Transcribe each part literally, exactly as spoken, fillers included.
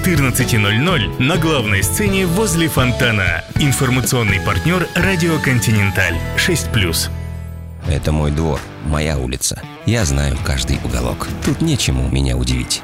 четырнадцать ноль ноль на главной сцене возле фонтана. Информационный партнер «Радио Континенталь» шесть плюс. Это мой двор, моя улица. Я знаю каждый уголок. Тут нечему меня удивить.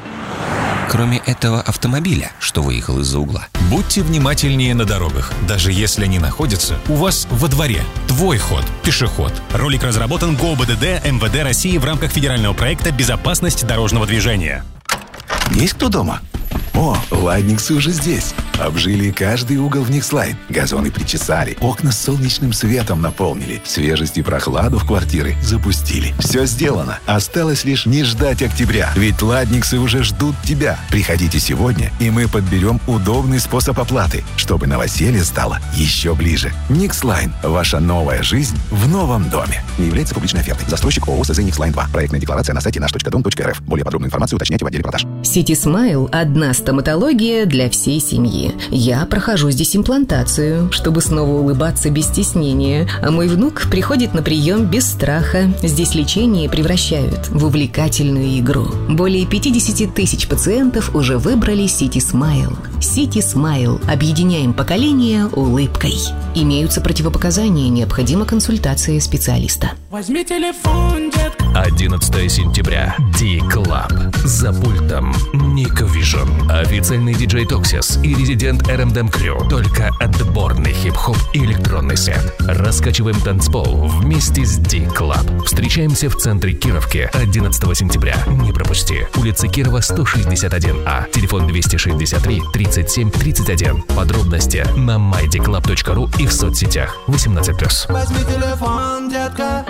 Кроме этого автомобиля, что выехал из-за угла. Будьте внимательнее на дорогах, даже если они находятся у вас во дворе. Твой ход, пешеход. Ролик разработан ГОБДД МВД России в рамках федерального проекта «Безопасность дорожного движения». Есть кто дома? О, ладниксы уже здесь. Обжили каждый угол в Никслайн. Газоны причесали, окна солнечным светом наполнили, свежесть и прохладу в квартиры запустили. Все сделано. Осталось лишь не ждать октября. Ведь ладниксы уже ждут тебя. Приходите сегодня, и мы подберем удобный способ оплаты, чтобы новоселье стало еще ближе. Никслайн. Ваша новая жизнь в новом доме. Не является публичной офертой. Застройщик ООО СЗ Никслайн два. Проектная декларация на сайте наш точка дом точка рф. Более подробную информацию уточняйте в отделе продаж. Сити Смайл – одна стоматология для всей семьи. Я прохожу здесь имплантацию, чтобы снова улыбаться без стеснения. А мой внук приходит на прием без страха. Здесь лечение превращают в увлекательную игру. Более пятьдесят тысяч пациентов уже выбрали Сити Смайл. Сити Смайл. Объединяем поколения улыбкой. Имеются противопоказания, необходима консультация специалиста. Возьми телефон, детка. одиннадцатого сентября. Ди-Клаб. За пультом Ник Вижн. Официальный диджей Токсис и резидент эр эм дэ эм Crew. Только отборный хип-хоп и электронный сет. Раскачиваем танцпол вместе с Ди-Клаб. Встречаемся в центре Кировки одиннадцатого сентября. Не пропусти. Улица Кирова, сто шестьдесят один А. Телефон двести шестьдесят три тридцать семь тридцать один. Подробности на май ди клаб точка ру и в соцсетях. восемнадцать плюс. Возьми телефон, детка.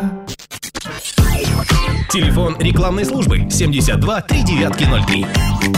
Телефон рекламной службы семьдесят два три девять ноль три.